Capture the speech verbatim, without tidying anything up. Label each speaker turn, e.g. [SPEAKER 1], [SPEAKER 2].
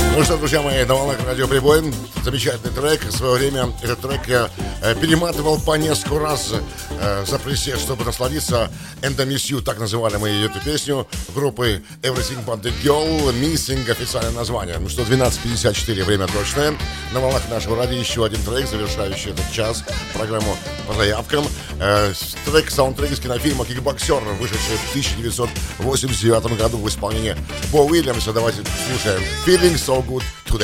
[SPEAKER 1] Ну что, друзья мои, на волнах радио Прибой. Замечательный трек. В свое время этот трек я э, перематывал по несколько раз э, за присест, чтобы насладиться. And I Miss You, так называли мы эту песню группы Everything But The Girl. Missing, официальное название. Ну что, двенадцать пятьдесят четыре, время точное. На волнах нашего радио еще один трек, завершающий этот час. Программу по заявкам. Э, трек, саундтрек из кинофильма «Кикбоксер», вышедший в тысяча девятьсот восемьдесят девятом году в исполнении Бо Уильямса. Давайте слушаем. Feeling So Good Today.